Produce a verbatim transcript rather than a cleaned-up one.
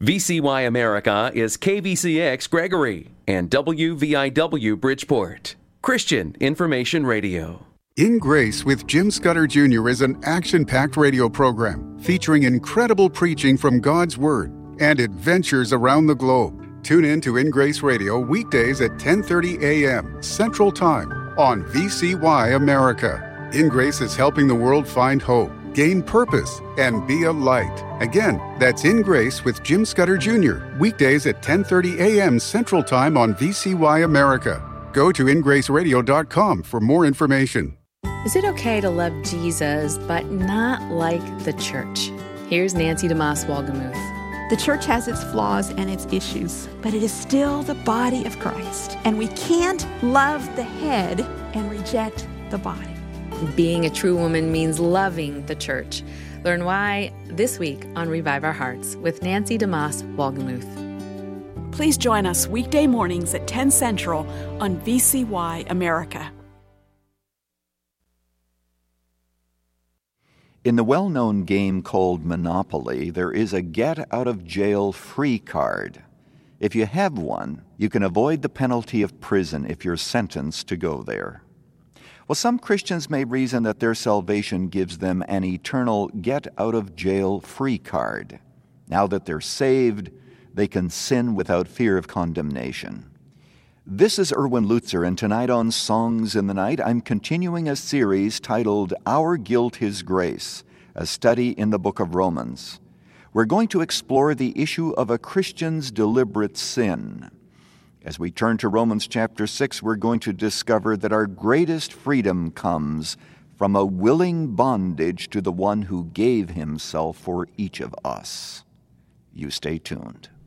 V C Y America is K V C X Gregory and W V I W Bridgeport. Christian Information Radio. In Grace with Jim Scudder Junior is an action-packed radio program featuring incredible preaching from God's Word and adventures around the globe. Tune in to In Grace Radio weekdays at ten thirty a.m. Central Time on V C Y America. In Grace is helping the world find hope, gain purpose, and be a light. Again, that's In Grace with Jim Scudder Junior weekdays at ten thirty a.m. Central Time on V C Y America. Go to in grace radio dot com for more information. Is it okay to love Jesus but not like the church? Here's Nancy DeMoss Wolgemuth. The church has its flaws and its issues, but it is still the body of Christ. And we can't love the head and reject the body. Being a true woman means loving the church. Learn why this week on Revive Our Hearts with Nancy DeMoss Wolgemuth. Please join us weekday mornings at ten Central on V C Y America. In the well-known game called Monopoly, there is a get-out-of-jail-free card. If you have one, you can avoid the penalty of prison if you're sentenced to go there. Well, some Christians may reason that their salvation gives them an eternal get-out-of-jail-free card. Now that they're saved, they can sin without fear of condemnation. This is Erwin Lutzer, and tonight on Songs in the Night, I'm continuing a series titled Our Guilt, His Grace, a study in the book of Romans. We're going to explore the issue of a Christian's deliberate sin. As we turn to Romans chapter six, we're going to discover that our greatest freedom comes from a willing bondage to the one who gave himself for each of us. You stay tuned.